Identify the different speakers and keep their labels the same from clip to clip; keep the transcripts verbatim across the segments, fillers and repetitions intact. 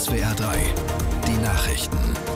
Speaker 1: S W R drei, die Nachrichten.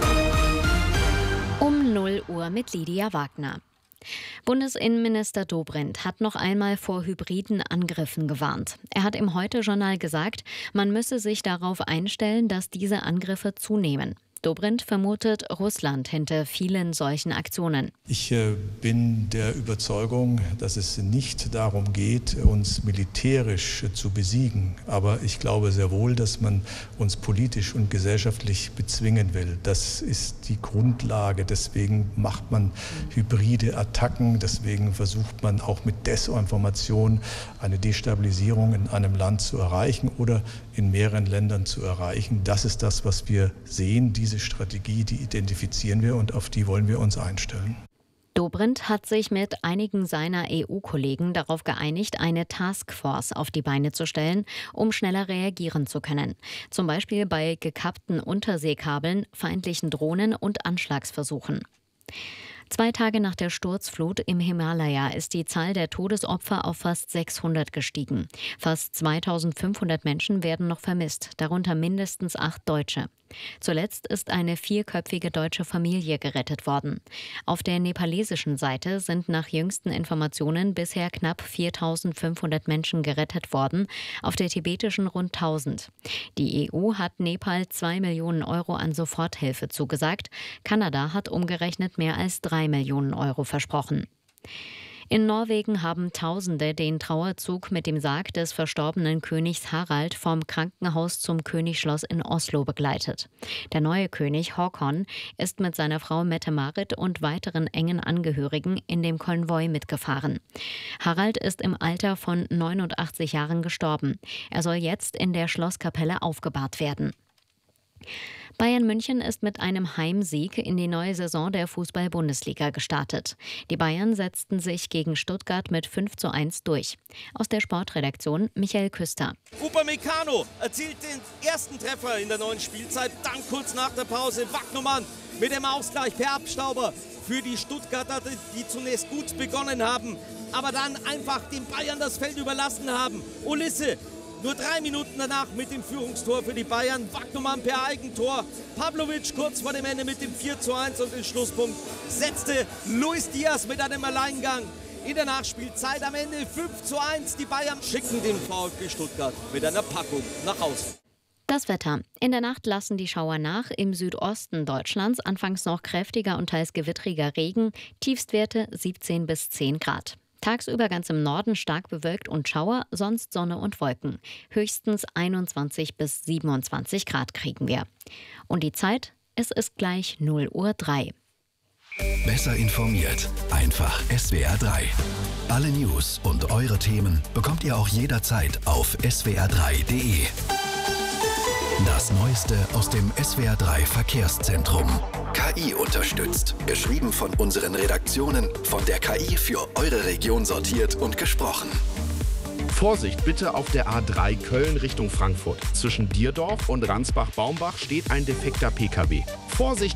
Speaker 2: Um null Uhr mit Lydia Wagner. Bundesinnenminister Dobrindt hat noch einmal vor hybriden Angriffen gewarnt. Er hat im Heute-Journal gesagt, man müsse sich darauf einstellen, dass diese Angriffe zunehmen. Dobrindt vermutet Russland hinter vielen solchen Aktionen.
Speaker 3: Ich äh, bin der Überzeugung, dass es nicht darum geht, uns militärisch zu besiegen. Aber ich glaube sehr wohl, dass man uns politisch und gesellschaftlich bezwingen will. Das ist die Grundlage. Deswegen macht man hybride Attacken. Deswegen versucht man auch mit Desinformation eine Destabilisierung in einem Land zu erreichen oder in mehreren Ländern zu erreichen. Das ist das, was wir sehen. Diese Strategie, die identifizieren wir und auf die wollen wir uns einstellen.
Speaker 2: Dobrindt hat sich mit einigen seiner E U-Kollegen darauf geeinigt, eine Taskforce auf die Beine zu stellen, um schneller reagieren zu können. Zum Beispiel bei gekappten Unterseekabeln, feindlichen Drohnen und Anschlagsversuchen. Zwei Tage nach der Sturzflut im Himalaya ist die Zahl der Todesopfer auf fast sechshundert gestiegen. Fast zweitausendfünfhundert Menschen werden noch vermisst, darunter mindestens acht Deutsche. Zuletzt ist eine vierköpfige deutsche Familie gerettet worden. Auf der nepalesischen Seite sind nach jüngsten Informationen bisher knapp viertausendfünfhundert Menschen gerettet worden, auf der tibetischen rund tausend. Die E U hat Nepal zwei Millionen Euro an Soforthilfe zugesagt. Kanada hat umgerechnet mehr als drei Millionen Euro versprochen. In Norwegen haben Tausende den Trauerzug mit dem Sarg des verstorbenen Königs Harald vom Krankenhaus zum Königsschloss in Oslo begleitet. Der neue König Håkon ist mit seiner Frau Mette-Marit und weiteren engen Angehörigen in dem Konvoi mitgefahren. Harald ist im Alter von neunundachtzig Jahren gestorben. Er soll jetzt in der Schlosskapelle aufgebahrt werden. Bayern München ist mit einem Heimsieg in die neue Saison der Fußball-Bundesliga gestartet. Die Bayern setzten sich gegen Stuttgart mit fünf zu eins durch. Aus der Sportredaktion Michael Küster.
Speaker 4: Upamecano erzielt den ersten Treffer in der neuen Spielzeit. Dann kurz nach der Pause Wagnumann mit dem Ausgleich per Abstauber für die Stuttgarter, die zunächst gut begonnen haben, aber dann einfach den Bayern das Feld überlassen haben. Ulisse nur drei Minuten danach mit dem Führungstor für die Bayern. Wagnumann per Eigentor. Pavlovic kurz vor dem Ende mit dem vier zu eins und den Schlusspunkt setzte Luis Diaz mit einem Alleingang. In der Nachspielzeit am Ende fünf zu eins. Die Bayern schicken den VfB Stuttgart mit einer Packung nach Hause.
Speaker 2: Das Wetter. In der Nacht lassen die Schauer nach. Im Südosten Deutschlands anfangs noch kräftiger und teils gewittriger Regen. Tiefstwerte siebzehn bis zehn Grad. Tagsüber ganz im Norden stark bewölkt und Schauer, sonst Sonne und Wolken. Höchstens einundzwanzig bis siebenundzwanzig Grad kriegen wir. Und die Zeit? Es ist gleich null Uhr drei.
Speaker 1: Besser informiert, einfach S W R drei. Alle News und eure Themen bekommt ihr auch jederzeit auf S W R drei punkt de. Das Neueste aus dem S W R drei Verkehrszentrum. K I unterstützt. Geschrieben von unseren Redaktionen, von der K I für eure Region sortiert und gesprochen.
Speaker 5: Vorsicht bitte auf der A drei Köln Richtung Frankfurt. Zwischen Dierdorf und Ransbach-Baumbach steht ein defekter P K W. Vorsicht!